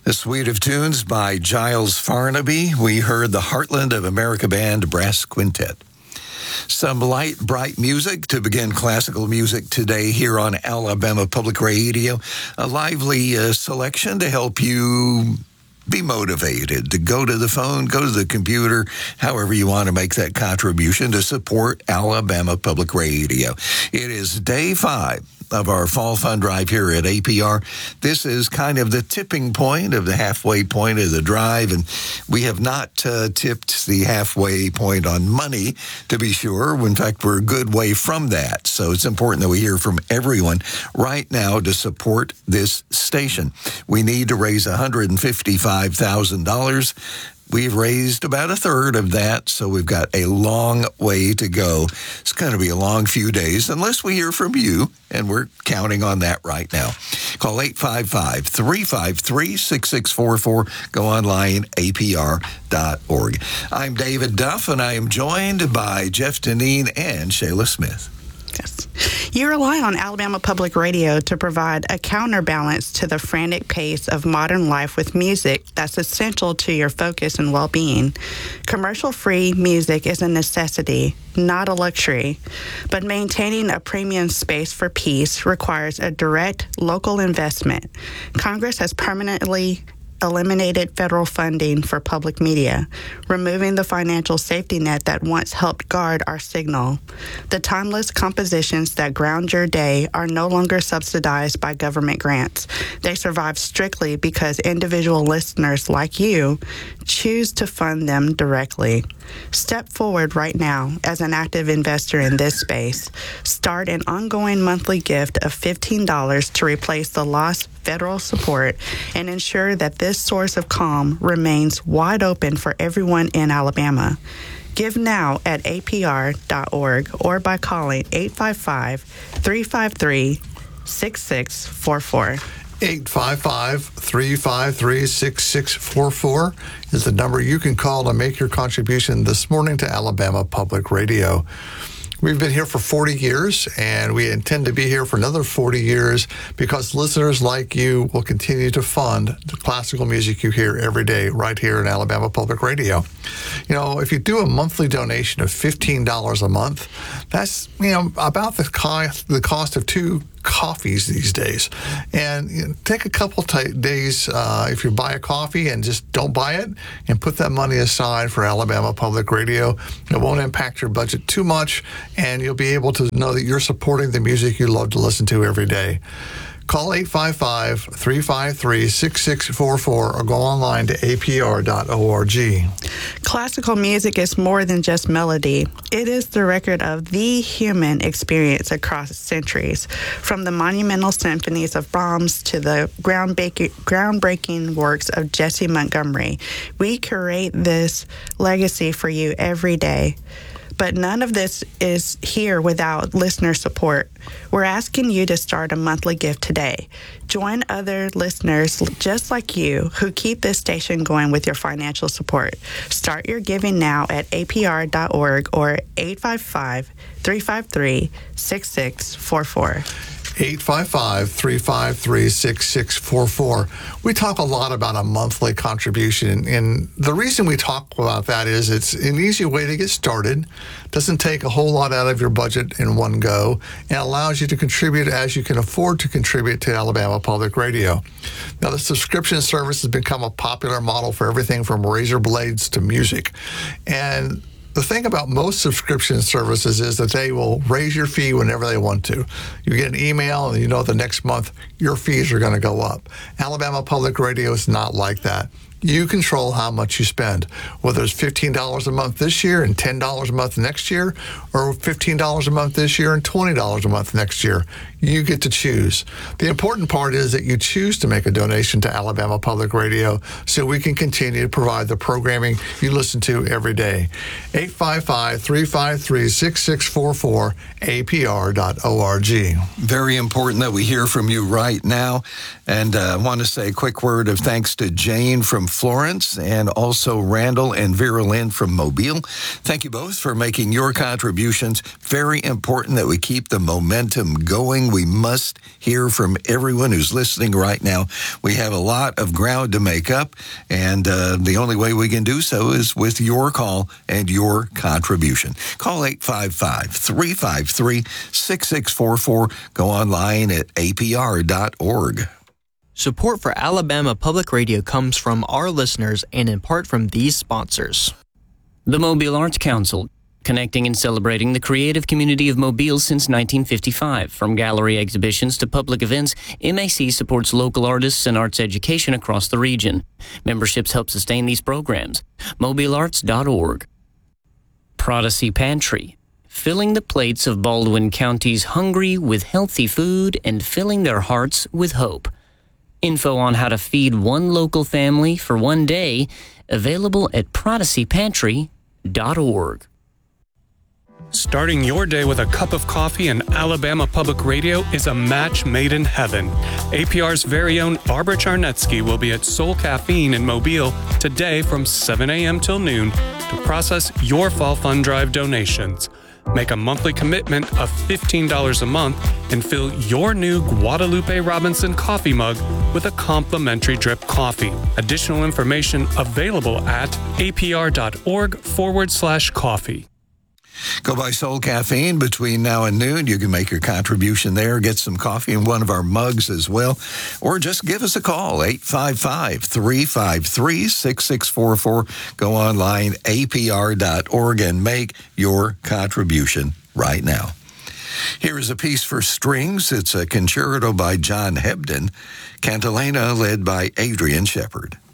A suite of tunes by Giles Farnaby. We heard the Heartland of America Band Brass Quintet. Some light, bright music to begin classical music today here on Alabama Public Radio. A lively selection to help you be motivated to go to the phone, go to the computer, however you want to make that contribution to support Alabama Public Radio. It is day 5 of our fall fund drive here at APR. This is kind of the tipping point of the halfway point of the drive, and we have not tipped the halfway point on money, to be sure. In fact, we're a good way from that. So it's important that we hear from everyone right now to support this station. We need to raise $155,000. We've raised about a third of that, so we've got a long way to go. It's going to be a long few days unless we hear from you, and we're counting on that right now. Call 855-353-6644. Go online, apr.org. I'm David Duff, and I am joined by Jeff Deneen and Shayla Smith. Yes. You rely on Alabama Public Radio to provide a counterbalance to the frantic pace of modern life with music that's essential to your focus and well-being. Commercial-free music is a necessity, not a luxury, but maintaining a premium space for peace requires a direct local investment. Congress has permanently eliminated federal funding for public media, removing the financial safety net that once helped guard our signal. The timeless compositions that ground your day are no longer subsidized by government grants. They survive strictly because individual listeners like you choose to fund them directly. Step forward right now as an active investor in this space. Start an ongoing monthly gift of $15 to replace the lost federal support and ensure that this source of calm remains wide open for everyone in Alabama. Give now at apr.org or by calling 855-353-6644. 855-353-6644 is the number you can call to make your contribution this morning to Alabama Public Radio. We've been here for 40 years, and we intend to be here for another 40 years because listeners like you will continue to fund the classical music you hear every day right here in Alabama Public Radio. You know, if you do a monthly donation of $15 a month, that's, about the cost of 2 coffees these days. And take a couple days if you buy a coffee and just don't buy it and put that money aside for Alabama Public Radio. It won't impact your budget too much, and you'll be able to know that you're supporting the music you love to listen to every day. Call 855-353-6644 or go online to apr.org. Classical music is more than just melody. It is the record of the human experience across centuries, from the monumental symphonies of Brahms to the groundbreaking works of Jesse Montgomery. We curate this legacy for you every day. But none of this is here without listener support. We're asking you to start a monthly gift today. Join other listeners just like you who keep this station going with your financial support. Start your giving now at apr.org or 855-353-6644. 855-353-6644. We talk a lot about a monthly contribution, and the reason we talk about that is it's an easy way to get started, doesn't take a whole lot out of your budget in one go, and allows you to contribute as you can afford to contribute to Alabama Public Radio. Now, the subscription service has become a popular model for everything from razor blades to music, and the thing about most subscription services is that they will raise your fee whenever they want to. You get an email and you know the next month your fees are going to go up. Alabama Public Radio is not like that. You control how much you spend, whether it's $15 a month this year and $10 a month next year, or $15 a month this year and $20 a month next year. You get to choose. The important part is that you choose to make a donation to Alabama Public Radio so we can continue to provide the programming you listen to every day. 855-353-6644, apr.org. Very important that we hear from you right now. And I want to say a quick word of thanks to Jane from Florence, and also Randall and Vera Lynn from Mobile. Thank you both for making your contributions. Very important that we keep the momentum going. We must hear from everyone who's listening right now. We have a lot of ground to make up, and the only way we can do so is with your call and your contribution. Call 855-353-6644. Go online at apr.org. Support for Alabama Public Radio comes from our listeners and in part from these sponsors. The Mobile Arts Council, connecting and celebrating the creative community of Mobile since 1955. From gallery exhibitions to public events, MAC supports local artists and arts education across the region. Memberships help sustain these programs. MobileArts.org. Prodigy Pantry, filling the plates of Baldwin County's hungry with healthy food and filling their hearts with hope. Info on how to feed one local family for one day, available at prodigypantry.org. Starting your day with a cup of coffee and Alabama Public Radio is a match made in heaven. APR's very own Barbara Charnetsky will be at Soul Caffeine in Mobile today from 7 a.m. till noon to process your Fall Fund Drive donations. Make a monthly commitment of $15 a month and fill your new Guadalupe Robinson coffee mug with a complimentary drip coffee. Additional information available at apr.org/coffee. Go by Soul Caffeine between now and noon. You can make your contribution there, get some coffee in one of our mugs as well, or just give us a call, 855-353-6644. Go online, apr.org, and make your contribution right now. Here is a piece for strings. It's a concerto by John Hebden, Cantilena led by Adrian Shepard.